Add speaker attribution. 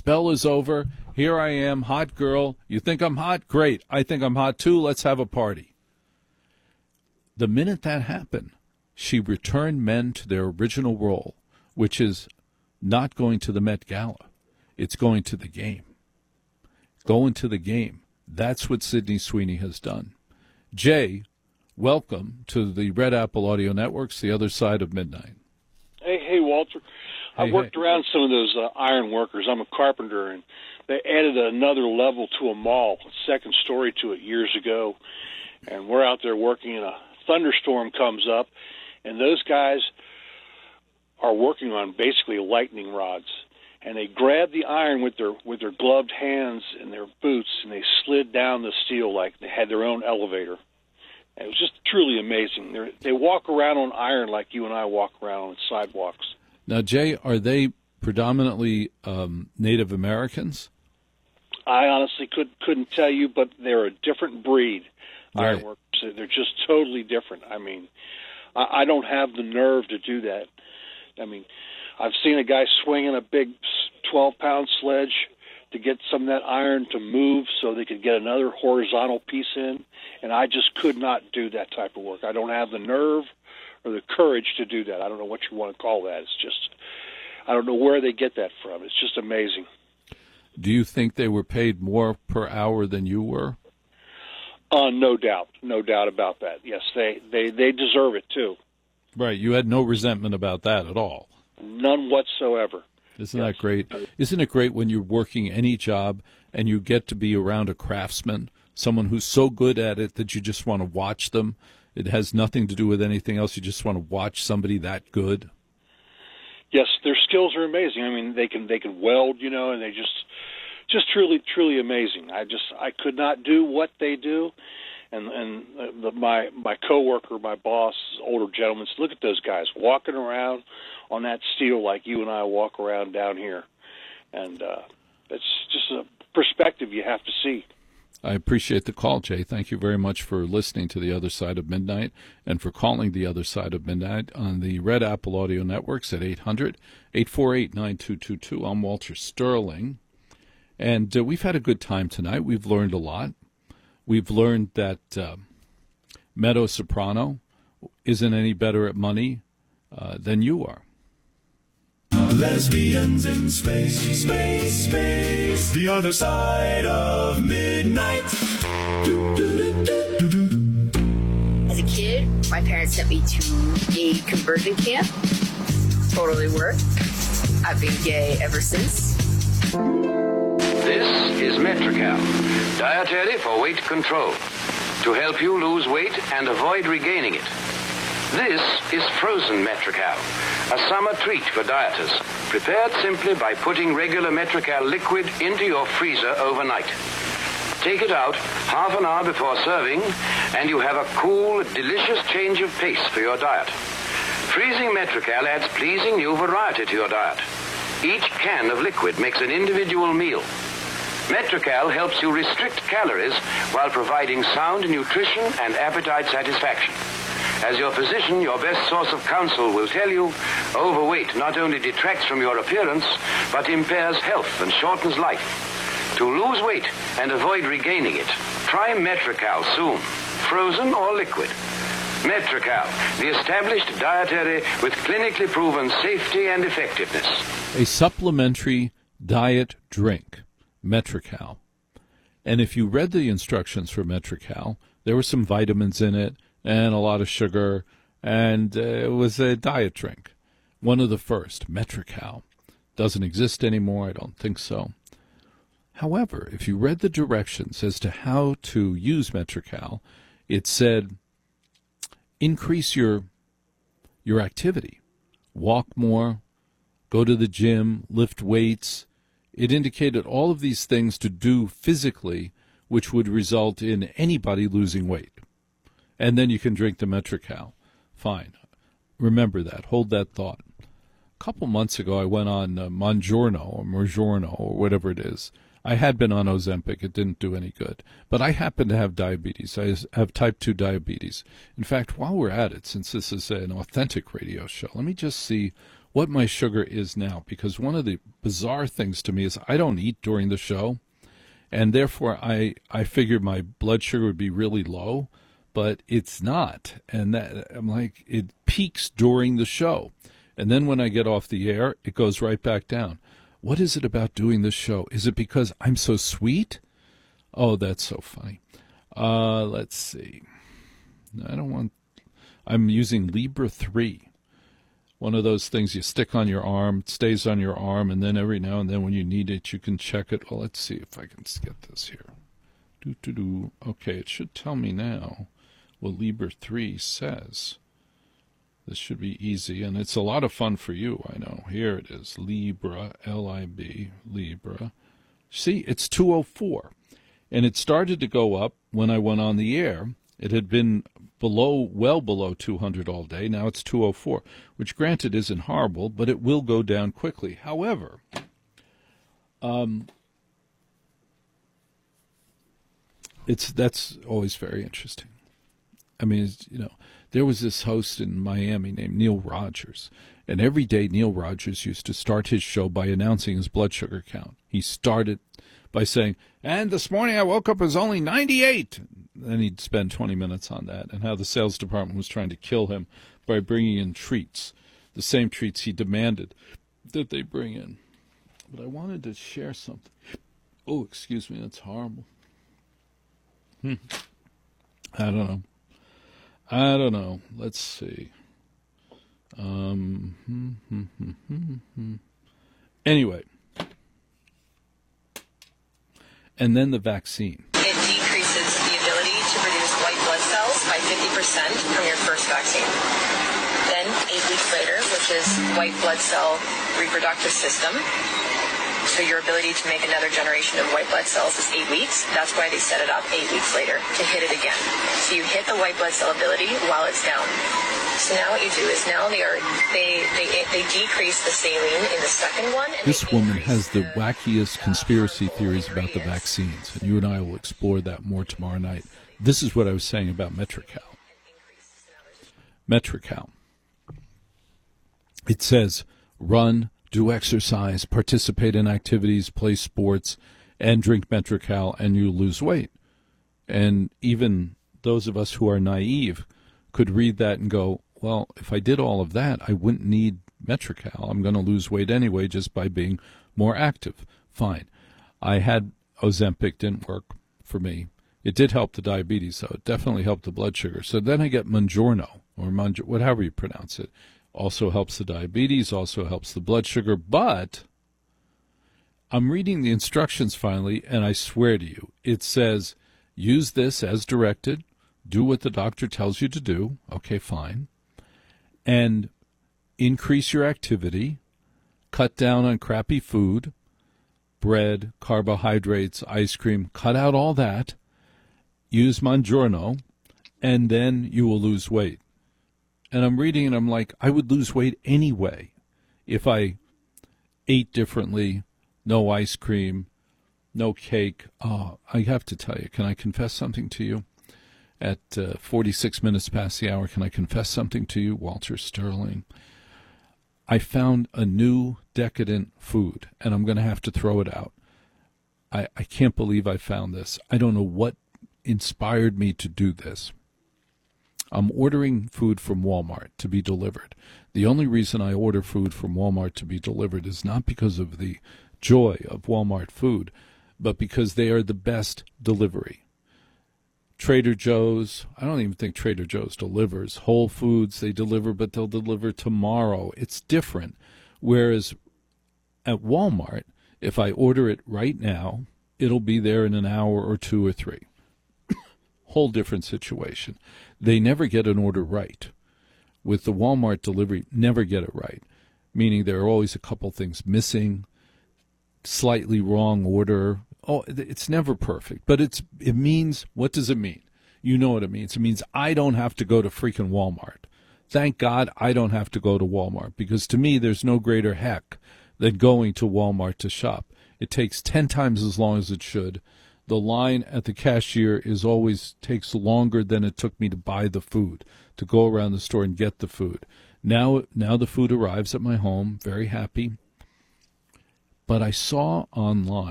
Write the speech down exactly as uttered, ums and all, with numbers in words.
Speaker 1: spell is over. Here I am, hot girl. You think I'm hot? Great. I think I'm hot too. Let's have a party. The minute that happened, she returned men to their original role, which is not going to the Met Gala. It's going to the game. Going to the game. That's what Sydney Sweeney has done. Jay, welcome to the Red Apple Audio Network's The Other Side of Midnight.
Speaker 2: Hey, hey, Walter.
Speaker 1: Hey,
Speaker 2: I worked
Speaker 1: hey.
Speaker 2: around some of those uh, iron workers. I'm a carpenter, and they added another level to a mall, a second story to it years ago. And we're out there working, and a thunderstorm comes up, and those guys are working on basically lightning rods. And they grabbed the iron with their with their gloved hands and their boots, and they slid down the steel like they had their own elevator. And it was just truly amazing. They're, they walk around on iron like you and I walk around on sidewalks.
Speaker 1: Now, Jay, are they predominantly um, Native Americans?
Speaker 2: I honestly could, couldn't tell you, but they're a different breed.
Speaker 1: Right.
Speaker 2: Ironworkers. They're just totally different. I mean, I, I don't have the nerve to do that. I mean, I've seen a guy swinging a big twelve-pound sledge to get some of that iron to move so they could get another horizontal piece in, and I just could not do that type of work. I don't have the nerve or the courage to do that. I don't know what you want to call that. It's just, I don't know where they get that from. It's just amazing.
Speaker 1: Do you think they were paid more per hour than you were?
Speaker 2: Uh, no doubt. No doubt about that. Yes, they, they, they deserve it, too.
Speaker 1: Right. You had no resentment about that at all.
Speaker 2: None whatsoever.
Speaker 1: Isn't
Speaker 2: Yes.
Speaker 1: that great? Isn't it great when you're working any job and you get to be around a craftsman, someone who's so good at it that you just want to watch them? It has nothing to do with anything else. You just want to watch somebody that good.
Speaker 2: Yes, their skills are amazing. I mean, they can they can weld, you know, and they just just truly truly amazing. I just I could not do what they do. And and the, my my coworker, my boss, older gentleman, said, look at those guys walking around on that steel like you and I walk around down here, and uh, it's just a perspective you have to see.
Speaker 1: I appreciate the call, Jay. Thank you very much for listening to The Other Side of Midnight and for calling The Other Side of Midnight on the Red Apple Audio Networks at eight hundred, eight four eight, nine two two two. I'm Walter Sterling, and uh, we've had a good time tonight. We've learned a lot. We've learned that uh, Meadow Soprano isn't any better at money uh, than you are.
Speaker 3: Lesbians in space, space, space. The Other Side of Midnight.
Speaker 4: As a kid, my parents sent me to a conversion camp. Totally worked. I've been gay ever since.
Speaker 5: This is Metrical, dietary for weight control, to help you lose weight and avoid regaining it. This is frozen Metrical, a summer treat for dieters, prepared simply by putting regular Metrical liquid into your freezer overnight. Take it out half an hour before serving, and you have a cool, delicious change of pace for your diet. Freezing Metrical adds pleasing new variety to your diet. Each can of liquid makes an individual meal. Metrical helps you restrict calories while providing sound nutrition and appetite satisfaction. As your physician, your best source of counsel will tell you, overweight not only detracts from your appearance, but impairs health and shortens life. To lose weight and avoid regaining it, try Metrical soon, frozen or liquid. Metrical, the established dietary with clinically proven safety and effectiveness.
Speaker 1: A supplementary diet drink, Metrical. And if you read the instructions for Metrical, there were some vitamins in it and a lot of sugar, and uh, it was a diet drink. One of the first, Metrical. Doesn't exist anymore, I don't think so. However, if you read the directions as to how to use Metrical, it said increase your your activity. Walk more, go to the gym, lift weights. It indicated all of these things to do physically, which would result in anybody losing weight. And then you can drink the Metrical. Fine. Remember that. Hold that thought. A couple months ago, I went on uh, Mongiorno or Morgiorno or whatever it is. I had been on Ozempic. It didn't do any good. But I happen to have diabetes. I have type two diabetes. In fact, while we're at it, since this is an authentic radio show, let me just see what my sugar is now, because one of the bizarre things to me is I don't eat during the show, and therefore I, I figured my blood sugar would be really low, but it's not. And that I'm like, it peaks during the show. And then when I get off the air, it goes right back down. What is it about doing this show? Is it because I'm so sweet? Oh, that's so funny. Uh, let's see. I don't want, I'm using Libra three. One of those things you stick on your arm, it stays on your arm, and then every now and then when you need it, you can check it. Well, let's see if I can get this here. Do, do, do. Okay, it should tell me now what Libra three says. This should be easy, and it's a lot of fun for you, I know. Here it is, Libra, L I B, Libra. See, it's two oh four, and it started to go up when I went on the air. It had been below, well below two hundred all day. Now it's two oh four, which granted isn't horrible, but it will go down quickly. However, um, it's that's always very interesting. I mean, it's, you know, there was this host in Miami named Neil Rogers, and every day Neil Rogers used to start his show by announcing his blood sugar count. He started by saying, and this morning I woke up, it was only ninety-eight. Then he'd spend twenty minutes on that, and how the sales department was trying to kill him by bringing in treats, the same treats he demanded that they bring in. But I wanted to share something. Oh, excuse me, that's horrible. Hmm. I don't know. I don't know. Let's see. Um. Hmm, hmm, hmm, hmm, hmm. Anyway. And then the vaccine.
Speaker 6: It decreases the ability to produce white blood cells by fifty percent from your first vaccine. Then, eight weeks later, which is white blood cell reproductive system, so your ability to make another generation of white blood cells is eight weeks. That's why they set it up eight weeks later, to hit it again. So you hit the white blood cell ability while it's down. So now what you do is now they are they they, they decrease the saline in the second one. And
Speaker 1: this woman has the wackiest conspiracy theories about the vaccines, and you and I will explore that more tomorrow night. This is what I was saying about Metrical. Metrical. It says, run, do exercise, participate in activities, play sports, and drink Metrical, and you lose weight. And even those of us who are naive could read that and go, well, if I did all of that, I wouldn't need Metrical. I'm going to lose weight anyway just by being more active. Fine. I had Ozempic, didn't work for me. It did help the diabetes, though. It definitely helped the blood sugar. So then I get Mounjaro, or Mounjaro, whatever you pronounce it. Also helps the diabetes, also helps the blood sugar. But I'm reading the instructions finally, and I swear to you, it says, use this as directed. Do what the doctor tells you to do. Okay, fine. And increase your activity. Cut down on crappy food, bread, carbohydrates, ice cream. Cut out all that. Use Mounjaro, and then you will lose weight. And I'm reading and I'm like, I would lose weight anyway if I ate differently, no ice cream, no cake. Oh, I have to tell you, can I confess something to you? At uh, forty-six minutes past the hour, can I confess something to you, Walter Sterling? I found a new decadent food, and I'm going to have to throw it out. I, I can't believe I found this. I don't know what inspired me to do this. I'm ordering food from Walmart to be delivered. The only reason I order food from Walmart to be delivered is not because of the joy of Walmart food, but because they are the best delivery. Trader Joe's, I don't even think Trader Joe's delivers. Whole Foods, they deliver, but they'll deliver tomorrow. It's different. Whereas at Walmart, if I order it right now, it'll be there in an hour or two or three. Whole different situation. They never get an order right. With the Walmart delivery, never get it right, meaning there are always a couple things missing, slightly wrong order. Oh, it's never perfect, but it's it means, what does it mean? You know what it means. It means I don't have to go to freaking Walmart. Thank God I don't have to go to Walmart, because to me there's no greater heck than going to Walmart to shop. It takes ten times as long as it should. The line at the cashier is always takes longer than it took me to buy the food, to go around the store and get the food. Now, now the food arrives at my home, very happy. But I saw online